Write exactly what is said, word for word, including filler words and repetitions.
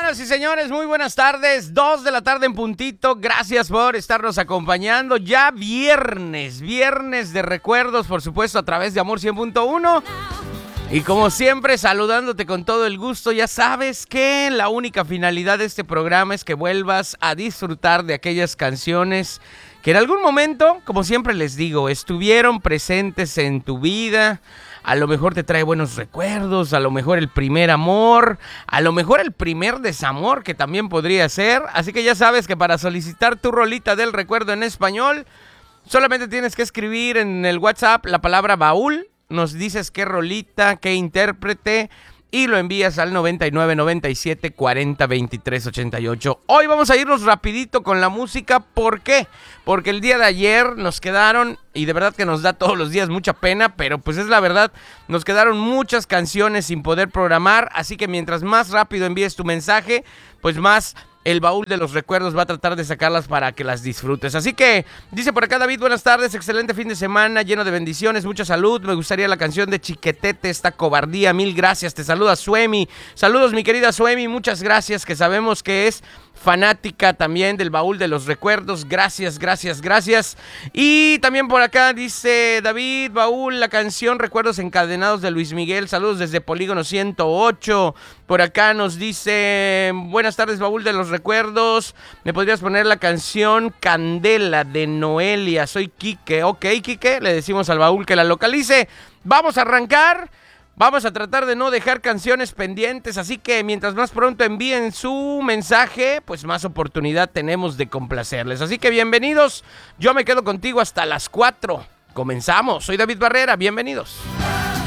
Señoras y señores, muy buenas tardes, dos de la tarde en puntito, gracias por estarnos acompañando, ya viernes, viernes de recuerdos, por supuesto, a través de Amor cien punto uno, y como siempre, saludándote con todo el gusto. Ya sabes que la única finalidad de este programa es que vuelvas a disfrutar de aquellas canciones que en algún momento, como siempre les digo, estuvieron presentes en tu vida. A lo mejor te trae buenos recuerdos, a lo mejor el primer amor, a lo mejor el primer desamor, que también podría ser. Así que ya sabes que para solicitar tu rolita del recuerdo en español, solamente tienes que escribir en el WhatsApp la palabra baúl, nos dices qué rolita, qué intérprete, y lo envías al noventa y nueve, noventa y siete, cuarenta, veintitrés, ochenta y ocho. Hoy vamos a irnos rapidito con la música. ¿Por qué? Porque el día de ayer nos quedaron, y de verdad que nos da todos los días mucha pena, pero pues es la verdad, nos quedaron muchas canciones sin poder programar, así que mientras más rápido envíes tu mensaje, pues más el baúl de los recuerdos va a tratar de sacarlas para que las disfrutes. Así que, dice por acá David, buenas tardes, excelente fin de semana, lleno de bendiciones, mucha salud. Me gustaría la canción de Chiquetete, esta cobardía, mil gracias. Te saluda Suemi. Saludos, mi querida Suemi, muchas gracias, que sabemos que es fanática también del baúl de los recuerdos. Gracias, gracias, gracias. Y también por acá dice David, baúl, la canción Recuerdos Encadenados de Luis Miguel. Saludos desde Polígono ciento ocho. Por acá nos dice, buenas tardes, baúl de los recuerdos. ¿Me podrías poner la canción Candela de Noelia? Soy Quique. Ok, Quique, le decimos al baúl que la localice. Vamos a arrancar. Vamos a tratar de no dejar canciones pendientes, así que mientras más pronto envíen su mensaje, pues más oportunidad tenemos de complacerles. Así que bienvenidos, yo me quedo contigo hasta las cuatro. Comenzamos, soy David Barrera, bienvenidos.